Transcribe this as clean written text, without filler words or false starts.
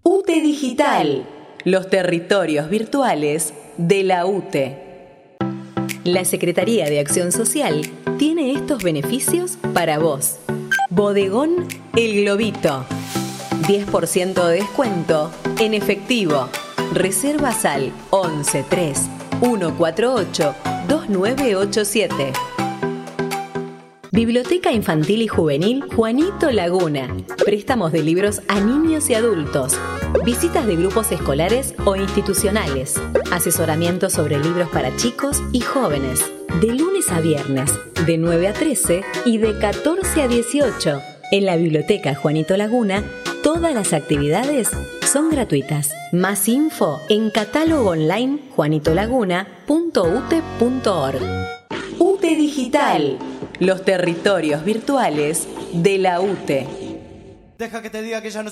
UTE Digital, los territorios virtuales de la UTE. La Secretaría de Acción Social tiene estos beneficios para vos. Bodegón El Globito. 10% de descuento en efectivo. Reservas al 11 3 148 2987. Biblioteca Infantil y Juvenil Juanito Laguna. Préstamos de libros a niños y adultos. Visitas de grupos escolares o institucionales. Asesoramiento sobre libros para chicos y jóvenes. De lunes a viernes, de 9 a 13 y de 14 a 18. En la Biblioteca Juanito Laguna, todas las actividades son gratuitas. Más info en catálogo online juanitolaguna.ute.org. UTE Digital, los territorios virtuales de la UTE. Deja que te diga que ya no